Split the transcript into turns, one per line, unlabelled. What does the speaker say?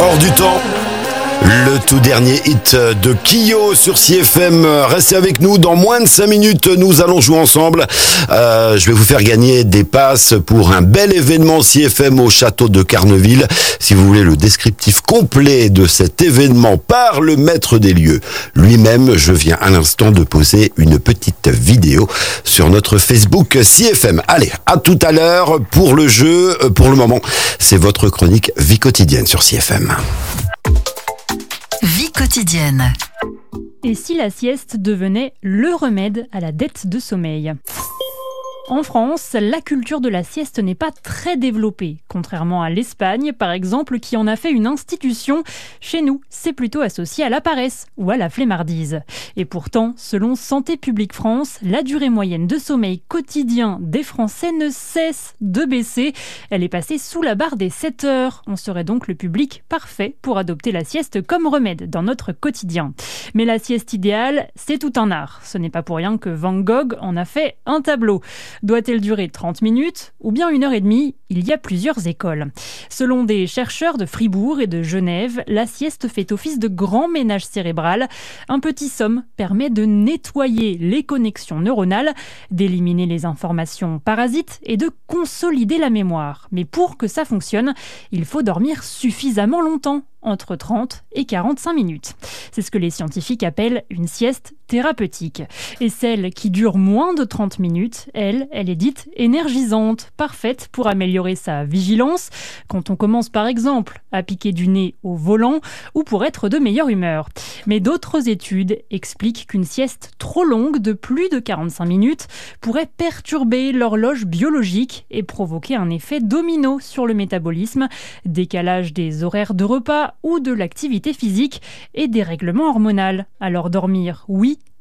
Hors du temps. Le tout dernier hit de Kyo sur CFM. Restez avec nous, dans moins de 5 minutes, nous allons jouer ensemble. Je vais vous faire gagner des passes pour un bel événement CFM au château de Carneville. Si vous voulez le descriptif complet de cet événement par le maître des lieux lui-même, je viens à l'instant de poser une petite vidéo sur notre Facebook CFM. Allez, à tout à l'heure pour le jeu. Pour le moment, c'est votre chronique Vie quotidienne sur CFM.
Vie quotidienne.
Et si la sieste devenait le remède à la dette de sommeil ? En France, la culture de la sieste n'est pas très développée, contrairement à l'Espagne, par exemple, qui en a fait une institution. Chez nous, c'est plutôt associé à la paresse ou à la flemmardise. Et pourtant, selon Santé publique France, la durée moyenne de sommeil quotidien des Français ne cesse de baisser. Elle est passée sous la barre des 7 heures. On serait donc le public parfait pour adopter la sieste comme remède dans notre quotidien. Mais la sieste idéale, c'est tout un art. Ce n'est pas pour rien que Van Gogh en a fait un tableau. Doit-elle durer 30 minutes ou bien 1h30 ? Il y a plusieurs écoles. Selon des chercheurs de Fribourg et de Genève, la sieste fait office de grand ménage cérébral. Un petit somme permet de nettoyer les connexions neuronales, d'éliminer les informations parasites et de consolider la mémoire. Mais pour que ça fonctionne, il faut dormir suffisamment longtemps, entre 30 et 45 minutes. C'est ce que les scientifiques appellent une sieste thérapeutique. Et celle qui dure moins de 30 minutes, elle est dite énergisante, parfaite pour améliorer sa vigilance, quand on commence par exemple à piquer du nez au volant ou pour être de meilleure humeur. Mais d'autres études expliquent qu'une sieste trop longue de plus de 45 minutes pourrait perturber l'horloge biologique et provoquer un effet domino sur le métabolisme, décalage des horaires de repas ou de l'activité physique et dérèglement hormonal. Alors dormir, oui,